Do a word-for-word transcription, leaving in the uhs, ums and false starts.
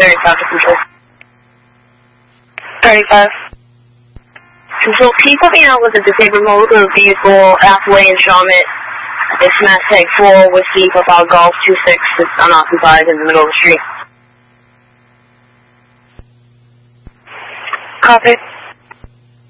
thirty-five to control. thirty-five. Control, can you put me out with a disabled motor vehicle halfway in Shawmut? It's Mass Tag four, Whiskey, Profile Golf, two six, it's unoccupied in the middle of the street. Copy.